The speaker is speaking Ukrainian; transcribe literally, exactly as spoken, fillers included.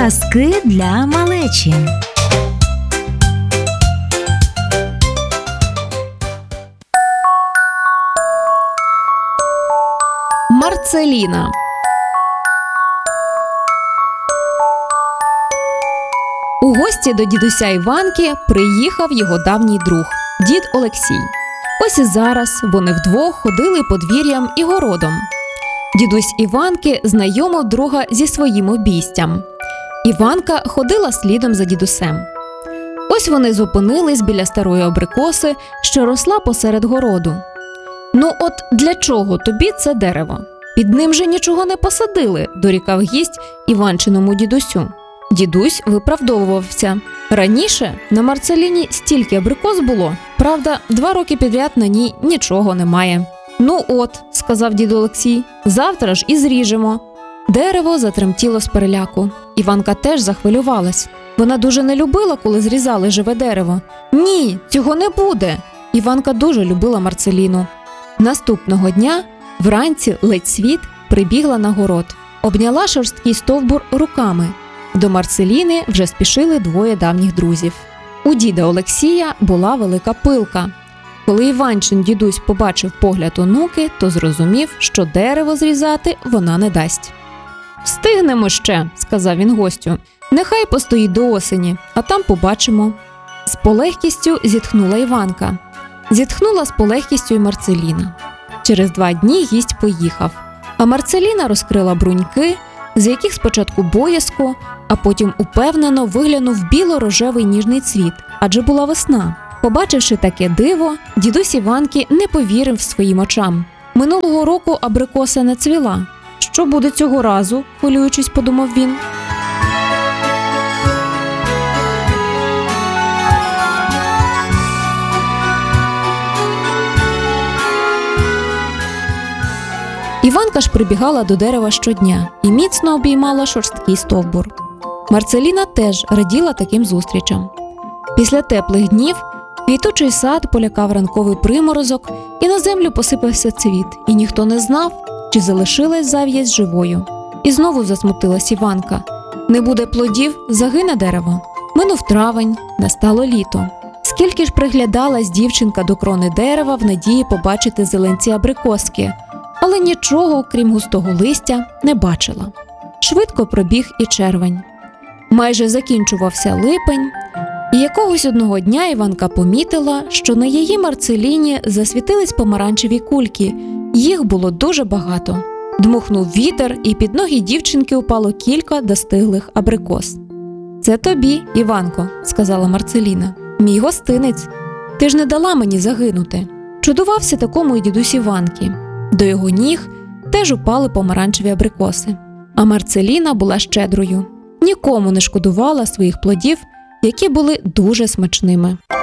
Казки для малечі. Марцеліна. У гості до дідуся Іванки приїхав його давній друг – дід Олексій. Ось і зараз вони вдвох ходили подвір'ям і городом. Дідусь Іванки знайомив друга зі своїм обійстям. Іванка ходила слідом за дідусем. Ось вони зупинились біля старої абрикоси, що росла посеред городу. «Ну от для чого тобі це дерево? Під ним же нічого не посадили», – дорікав гість Іванчиному дідусю. Дідусь виправдовувався. Раніше на Марцеліні стільки абрикос було, правда, два роки підряд на ній нічого немає. «Ну от», – сказав дід Олексій, – «завтра ж і зріжемо». Дерево затремтіло з переляку. Іванка теж захвилювалась. Вона дуже не любила, коли зрізали живе дерево. «Ні, цього не буде!» Іванка дуже любила Марцеліну. Наступного дня, вранці ледь світ, прибігла на город. Обняла шорсткий стовбур руками. До Марцеліни вже спішили двоє давніх друзів. У діда Олексія була велика пилка. Коли Іванчин дідусь побачив погляд онуки, то зрозумів, що дерево зрізати вона не дасть. «Встигнемо ще», – сказав він гостю. «Нехай постоїть до осені, а там побачимо». З полегкістю зітхнула Іванка. Зітхнула з полегкістю й Марцеліна. Через два дні гість поїхав, а Марцеліна розкрила бруньки, з яких спочатку боязко, а потім упевнено виглянув біло-рожевий ніжний цвіт, адже була весна. Побачивши таке диво, дідусь Іванки не повірив своїм очам. Минулого року абрикоса не цвіла. Що буде цього разу, хвилюючись, подумав він. Іванка ж прибігала до дерева щодня і міцно обіймала шорсткий стовбур. Марцеліна теж раділа таким зустрічам. Після теплих днів квітучий сад полякав ранковий приморозок, і на землю посипався цвіт, і ніхто не знав, чи залишилась зав'язь живою. І знову засмутилась Іванка. Не буде плодів – загине дерево. Минув травень, настало літо. Скільки ж приглядалась дівчинка до крони дерева в надії побачити зеленці абрикоски, але нічого, крім густого листя, не бачила. Швидко пробіг і червень. Майже закінчувався липень, і якогось одного дня Іванка помітила, що на її Марцеліні засвітились помаранчеві кульки. Їх було дуже багато. Дмухнув вітер, і під ноги дівчинки упало кілька достиглих абрикос. «Це тобі, Іванко», – сказала Марцеліна. «Мій гостинець. Ти ж не дала мені загинути». Чудувався такому і дідусь Іванки. До його ніг теж упали помаранчеві абрикоси. А Марцеліна була щедрою. Нікому не шкодувала своїх плодів, які були дуже смачними.